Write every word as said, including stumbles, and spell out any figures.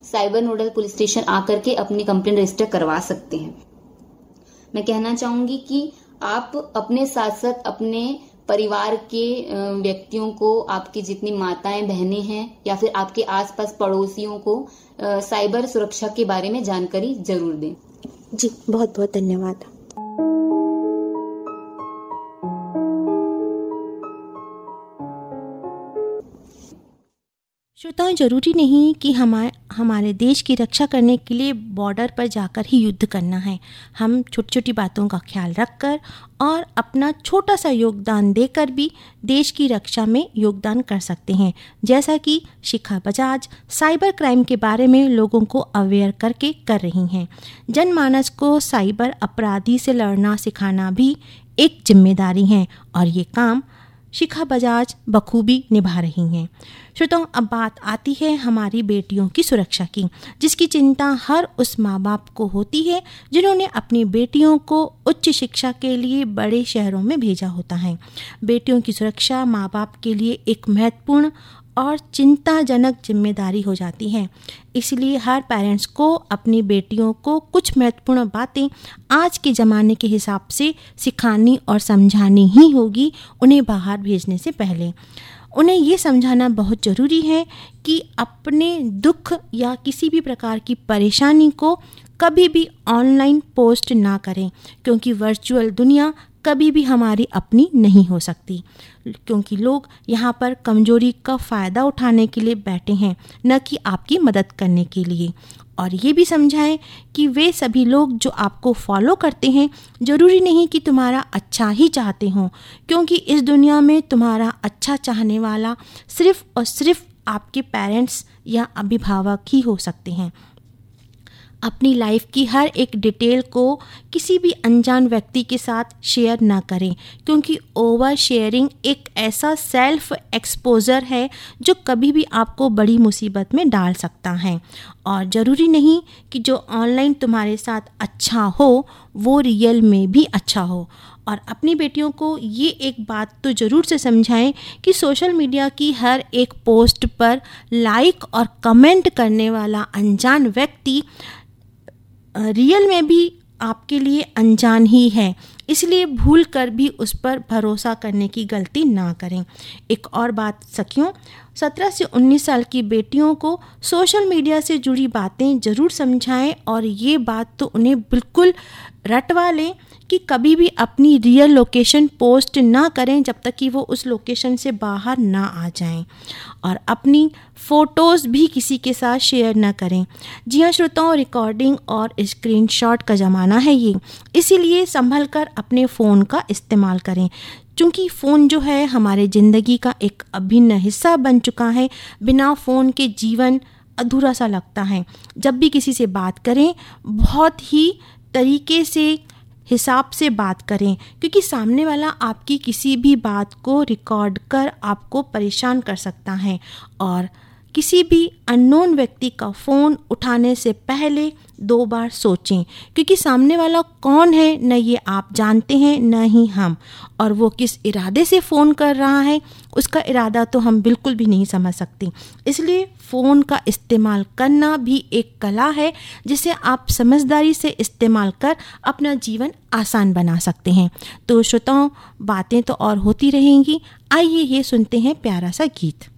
Cyber nodal police station आकर के अपनी कंप्लेंट रजिस्टर करवा सकते हैं। मैं कहना चाहूंगी कि आप अपने साथ साथ अपने परिवार के व्यक्तियों को, आपकी जितनी माताएं बहनें हैं या फिर आपके आसपास पड़ोसियों को साइबर सुरक्षा के बारे में जानकारी जरूर दें। जी, बहुत बहुत धन्यवाद। श्रोताओं, जरूरी नहीं कि हमारे हमारे देश की रक्षा करने के लिए बॉर्डर पर जाकर ही युद्ध करना है। हम छोटी छोटी बातों का ख्याल रखकर और अपना छोटा सा योगदान देकर भी देश की रक्षा में योगदान कर सकते हैं। जैसा कि शिखा बजाज साइबर क्राइम के बारे में लोगों को अवेयर करके कर रही हैं। जनमानस को साइबर अपराधी से लड़ना सिखाना भी एक जिम्मेदारी है और ये काम शिखा बजाज बखूबी निभा रही हैं। श्रोताओं, अब बात आती है हमारी बेटियों की सुरक्षा की, जिसकी चिंता हर उस माँ बाप को होती है जिन्होंने अपनी बेटियों को उच्च शिक्षा के लिए बड़े शहरों में भेजा होता है। बेटियों की सुरक्षा माँ बाप के लिए एक महत्वपूर्ण और चिंताजनक जिम्मेदारी हो जाती है। इसलिए हर पेरेंट्स को अपनी बेटियों को कुछ महत्वपूर्ण बातें आज के ज़माने के हिसाब से सिखानी और समझानी ही होगी उन्हें बाहर भेजने से पहले। उन्हें ये समझाना बहुत ज़रूरी है कि अपने दुख या किसी भी प्रकार की परेशानी को कभी भी ऑनलाइन पोस्ट ना करें, क्योंकि वर्चुअल दुनिया कभी भी हमारी अपनी नहीं हो सकती, क्योंकि लोग यहाँ पर कमजोरी का फ़ायदा उठाने के लिए बैठे हैं, न कि आपकी मदद करने के लिए। और ये भी समझाएं कि वे सभी लोग जो आपको फॉलो करते हैं ज़रूरी नहीं कि तुम्हारा अच्छा ही चाहते हों, क्योंकि इस दुनिया में तुम्हारा अच्छा चाहने वाला सिर्फ़ और सिर्फ आपके पेरेंट्स या अभिभावक ही हो सकते हैं। अपनी लाइफ की हर एक डिटेल को किसी भी अनजान व्यक्ति के साथ शेयर ना करें, क्योंकि ओवर शेयरिंग एक ऐसा सेल्फ एक्सपोजर है जो कभी भी आपको बड़ी मुसीबत में डाल सकता है। और ज़रूरी नहीं कि जो ऑनलाइन तुम्हारे साथ अच्छा हो वो रियल में भी अच्छा हो। और अपनी बेटियों को ये एक बात तो ज़रूर से समझाएं कि सोशल मीडिया की हर एक पोस्ट पर लाइक और कमेंट करने वाला अनजान व्यक्ति रियल में भी आपके लिए अनजान ही है, इसलिए भूल कर भी उस पर भरोसा करने की गलती ना करें। एक और बात सखियों, सत्रह से उन्नीस साल की बेटियों को सोशल मीडिया से जुड़ी बातें ज़रूर समझाएं और ये बात तो उन्हें बिल्कुल रटवा लें कि कभी भी अपनी रियल लोकेशन पोस्ट ना करें जब तक कि वो उस लोकेशन से बाहर ना आ जाएं, और अपनी फ़ोटोज़ भी किसी के साथ शेयर ना करें। जी हाँ श्रोताओं, रिकॉर्डिंग और स्क्रीनशॉट का ज़माना है ये, इसीलिए संभल कर अपने फ़ोन का इस्तेमाल करें, क्योंकि फ़ोन जो है हमारे ज़िंदगी का एक अभिन्न हिस्सा बन चुका है। बिना फ़ोन के जीवन अधूरा सा लगता है। जब भी किसी से बात करें बहुत ही तरीके से हिसाब से बात करें, क्योंकि सामने वाला आपकी किसी भी बात को रिकॉर्ड कर आपको परेशान कर सकता है। और किसी भी अननोन व्यक्ति का फ़ोन उठाने से पहले दो बार सोचें, क्योंकि सामने वाला कौन है न ये आप जानते हैं न ही हम, और वो किस इरादे से फ़ोन कर रहा है उसका इरादा तो हम बिल्कुल भी नहीं समझ सकते। इसलिए फ़ोन का इस्तेमाल करना भी एक कला है जिसे आप समझदारी से इस्तेमाल कर अपना जीवन आसान बना सकते हैं। तो श्रोताओं, बातें तो और होती रहेंगी, आइए ये सुनते हैं प्यारा सा गीत।